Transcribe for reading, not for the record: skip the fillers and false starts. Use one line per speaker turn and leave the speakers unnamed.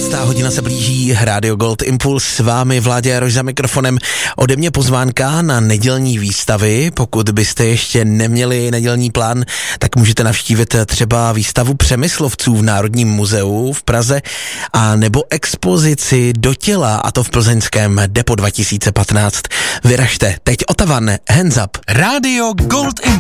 Hodina se blíží, Radio Gold Impuls, s vámi Vláďa Jaroš za mikrofonem. Ode mě pozvánka na nedělní výstavy. Pokud byste ještě neměli nedělní plán, tak můžete navštívit třeba výstavu Přemyslovců v Národním muzeu v Praze a nebo expozici Do těla, a to v plzeňském Depo 2015. Vyražte, teď Otavan, hands up.
Radio Gold Impuls.